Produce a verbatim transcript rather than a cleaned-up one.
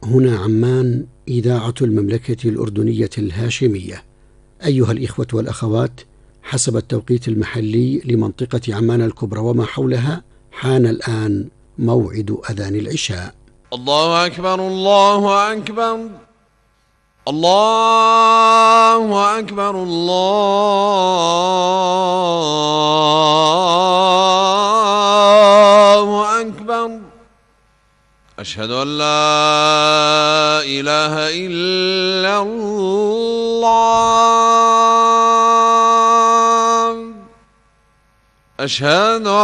هنا عمان، إذاعة المملكة الأردنية الهاشمية. أيها الإخوة والأخوات، حسب التوقيت المحلي لمنطقة عمان الكبرى وما حولها، حان الآن موعد أذان العشاء. الله أكبر الله أكبر الله أكبر الله أكبر. أشهد أن لا إله إلا الله. أشهد